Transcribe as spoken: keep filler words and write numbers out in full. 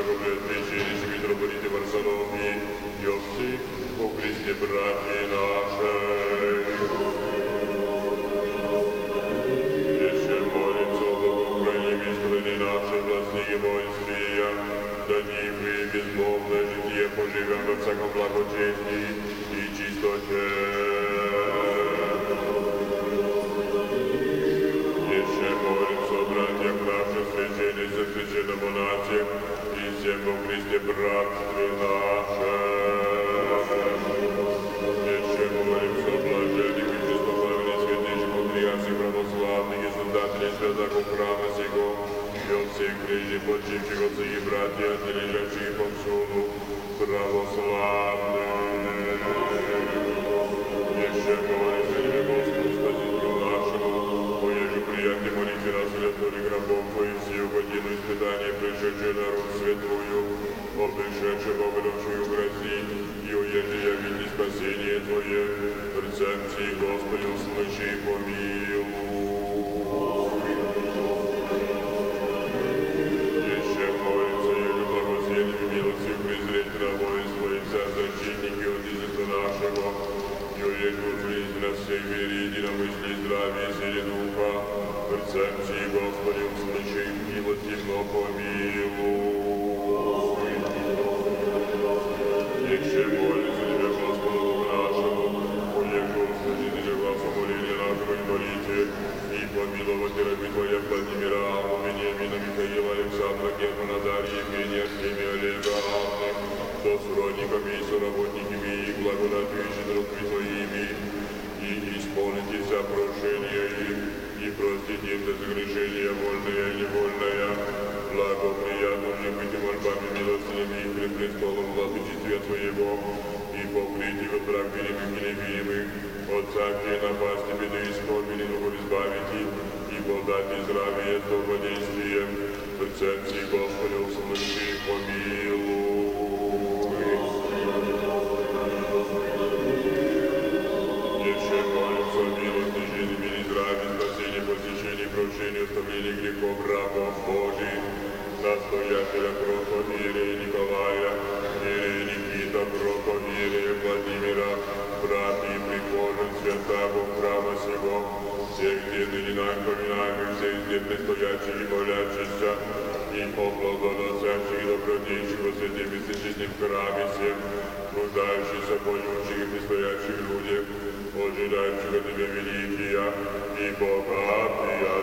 благоприятнейшие митрополиты Варсонофии, и отцы во Христе братья наши. Еще молится о благоухании страны нашей, властные воинствия, да мы безмолвное житие поживем во всяком благочестии и чистоте. Еще молится о братьях наших, священнице, священном монахе, и всем во Христе братстве наше. Еще молимся о блаженных и чистославных святейших патриархах православных и создателей святого храма сего, и от всех прежде почивших отцы и братья, лежащих по всюду православных. Еще молимся тебе, Господу, Спасителю нашему, поеже приятный молитве нас святой гробов Твоих, сию годину испытания, пришедшую на руку святую, обречешься Богородшую грози, и уеже явите спасение Твое, рцем сей, Господи, услыши и помилуй. Еще молится, еже благословенными милостью презреть на воинство и вся защитники от языка нашего, и уеже утвердить на всей вере единомыслии, здравия и силе духа, рцем сей, Господи, услыши и милостивно помилуй. Еще молится Тебе, Господу Богу нашему, уеже услышите же глаз умоления нашего и молите, и помиловать раби Твоя Владимира, Аву, Вениамина, Михаила, Александра, Германа, Дарьи, Евгения, Артемия, Олега, Анны, со сродниками и соработниками и благодатью и щедротами Твоими, и исполните вся прошения их, и простите им согрешения вольное и невольное, благоприятно же быть мольбами милостынями и пред престолом владычествия Твоего, и покрыть их от враг видимых и невидимых, от всякие напасти, беды и скорбени, но избавите, и подать здравие с добродействием, рцем сей, Господи, услыши и помилуй. Еще молимся о милости, жизни, мире, здравии, спасении, посещении, прощении, оставлении грехов рабов Божьих, настоятеля Протоиерея Николая, иерея Никита, Протоиерея Владимира, братьев и прихожан святого храма сего, всех дней ныне нам поминаемых, всех дней предстоящих и молящихся, и поблагоносящих и добродейших во святым и священном храме всем, труждающихся, поющих и предстоящих людях, ожидающих от Тебя великие и богатые